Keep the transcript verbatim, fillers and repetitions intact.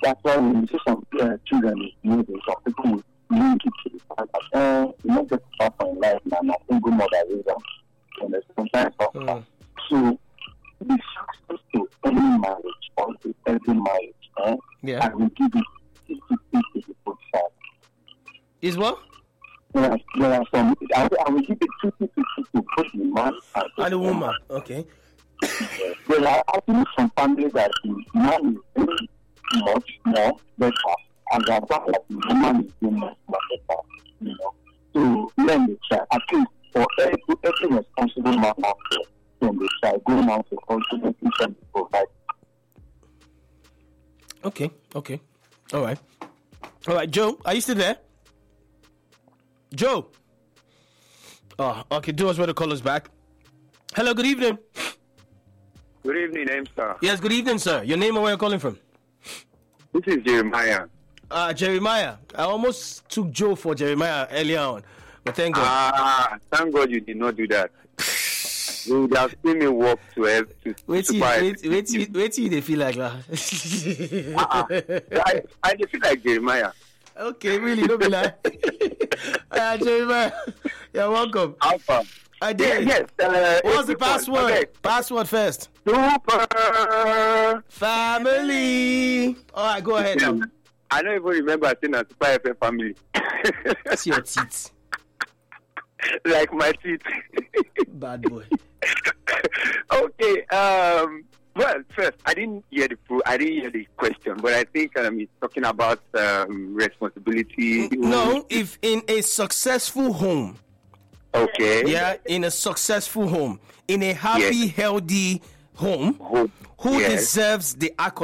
that's why when you see some uh, children, you know, some people will link it to the fact that, uh, you know, get stuff in life, and I think good mother is them. And there's sometimes of mm. So, the success to any marriage or to every marriage, eh, yeah. I will give it fifty-fifty to both sides. Is what? There are, there are some, I, I will give it fifty-fifty to both the man and, and the woman. Okay. There are actually some families that the man is doing much more better, and the fact that the woman is doing much more better, you know. So then the child, at least for every, every responsible man out there, then the child going out to ultimately provide. Okay, okay. All right. All right, Joe, are you still there? Joe. Oh, okay, do us well to call us back. Hello, good evening. Good evening, name sir. Yes, good evening, sir. Your name and where you're calling from? This is Jeremiah. Uh, Jeremiah. I almost took Joe for Jeremiah earlier on, but thank God. Ah, thank God you did not do that. You would have seen me walk to help to wait till wait, wait, wait, wait till they feel like that. uh-uh. I, I feel like Jeremiah. Okay, really, don't be like. uh, Jeremiah, you're welcome. Alpha. I did. Yeah, yes. Uh, What's the password? Okay. Password first. Super Family. All right, go ahead. Yeah. I don't even remember saying a Super F M family. That's your teeth. Like my teeth. Bad boy. Okay. Um. Well, first, I didn't hear the I didn't hear the question, but I think um, it's talking about um, responsibility. No, if in a successful home. Okay. Yeah, in a successful home, in a happy, yes. healthy home, home. who yes. deserves the accolade?